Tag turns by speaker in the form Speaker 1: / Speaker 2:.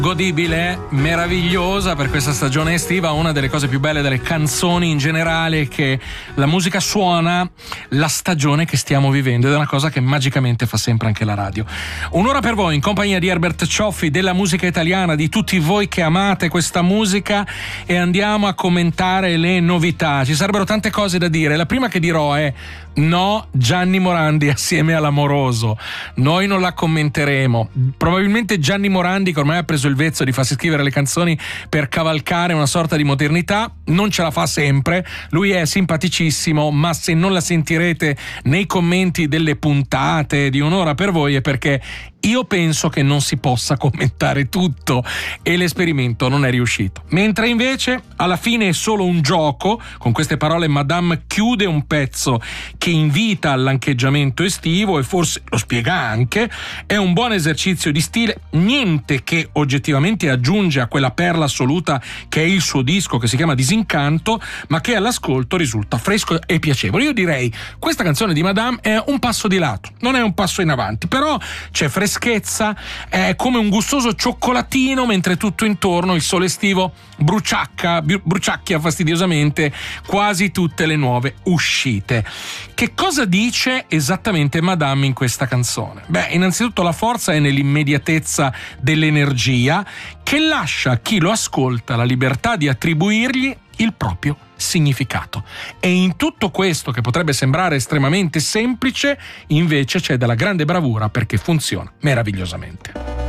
Speaker 1: Godibile, meravigliosa per questa stagione estiva, una delle cose più belle delle canzoni in generale, che la musica suona la stagione che stiamo vivendo, ed è una cosa che magicamente fa sempre anche la radio. Un'ora per voi in compagnia di Herbert Cioffi, della musica italiana, di tutti voi che amate questa musica, e andiamo a commentare le novità. Ci sarebbero tante cose da dire. La prima che dirò è: no, Gianni Morandi assieme all'Amoroso noi non la commenteremo. Probabilmente Gianni Morandi, che ormai ha preso il vezzo di farsi scrivere le canzoni per cavalcare una sorta di modernità, non ce la fa sempre. Lui è simpaticissimo, ma se non la sentirete nei commenti delle puntate di Un'ora per voi è perché io penso che non si possa commentare tutto e l'esperimento non è riuscito. Mentre invece alla fine è solo un gioco. Con queste parole Madame chiude un pezzo che invita all'ancheggiamento estivo e forse lo spiega anche. È un buon esercizio di stile, niente che oggettivamente aggiunge a quella perla assoluta che è il suo disco, che si chiama Disincanto, ma che all'ascolto risulta fresco e piacevole. Io direi questa canzone di Madame è un passo di lato, non è un passo in avanti, però c'è freschezza, è come un gustoso cioccolatino, mentre tutto intorno il sole estivo bruciacchia fastidiosamente quasi tutte le nuove uscite. Che cosa dice esattamente Madame in questa canzone? Beh, innanzitutto la forza è nell'immediatezza dell'energia, che lascia a chi lo ascolta la libertà di attribuirgli il proprio significato. E in tutto questo, che potrebbe sembrare estremamente semplice, invece c'è della grande bravura, perché funziona meravigliosamente.